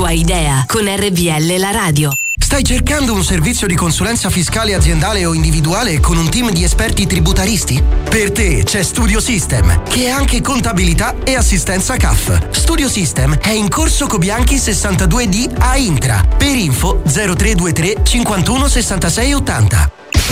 tua idea con RVL La Radio. Stai cercando un servizio di consulenza fiscale aziendale o individuale con un team di esperti tributaristi? Per te c'è Studio System, che è anche contabilità e assistenza CAF. Studio System è in corso Cobianchi 62D a Intra. Per info 0323 51 66 80.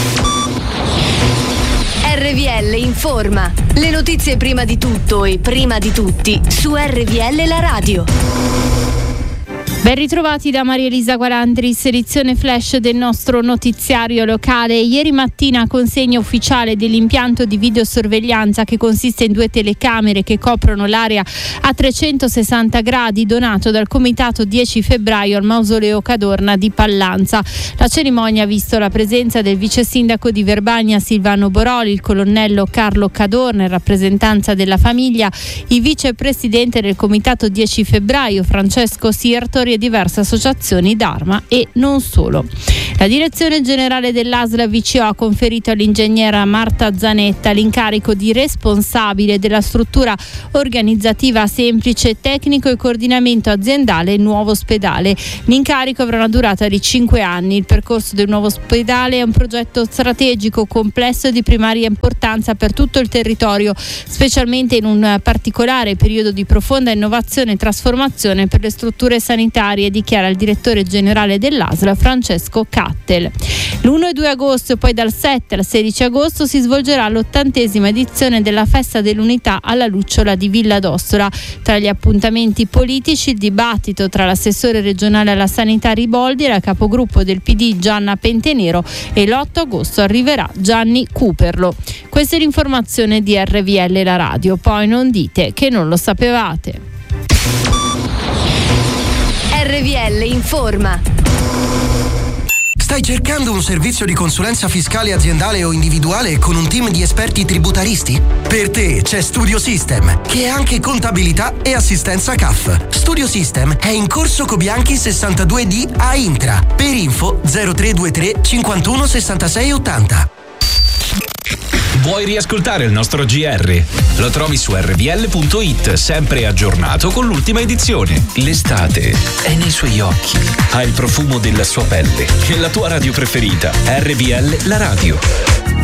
RVL informa. Le notizie prima di tutto e prima di tutti su RVL La Radio. Ben ritrovati da Maria Elisa Guarandris, edizione flash del nostro notiziario locale. Ieri mattina consegna ufficiale dell'impianto di videosorveglianza che consiste in 2 telecamere che coprono l'area a 360 gradi, donato dal Comitato 10 febbraio al Mausoleo Cadorna di Pallanza. La cerimonia ha visto la presenza del vice sindaco di Verbania Silvano Boroli, il colonnello Carlo Cadorna in rappresentanza della famiglia, il vicepresidente del Comitato 10 febbraio Francesco Siertori e diverse associazioni d'Arma e non solo. La direzione generale dell'ASL VCO ha conferito all'ingegnera Marta Zanetta l'incarico di responsabile della struttura organizzativa semplice, tecnico e coordinamento aziendale nuovo ospedale. L'incarico avrà una durata di 5 anni. Il percorso del nuovo ospedale è un progetto strategico, complesso e di primaria importanza per tutto il territorio, specialmente in un particolare periodo di profonda innovazione e trasformazione per le strutture sanitarie, dichiara il direttore generale dell'ASL Francesco Cattel. L'1 e 2 agosto e poi dal 7 al 16 agosto si svolgerà l'80ª edizione della Festa dell'Unità alla Lucciola di Villa d'Ossola. Tra gli appuntamenti politici il dibattito tra l'assessore regionale alla sanità Riboldi e la capogruppo del PD Gianna Pentenero, e l'8 agosto arriverà Gianni Cuperlo. Questa è l'informazione di RVL La Radio, poi non dite che non lo sapevate. RVL informa. Stai cercando un servizio di consulenza fiscale aziendale o individuale con un team di esperti tributaristi? Per te c'è Studio System, che è anche contabilità e assistenza CAF. Studio System è in corso Cobianchi 62D a Intra. Per info 0323 51 66 80. Vuoi riascoltare il nostro GR? Lo trovi su rvl.it, sempre aggiornato con l'ultima edizione. L'estate è nei suoi occhi, ha il profumo della sua pelle. È la tua radio preferita, RVL La Radio.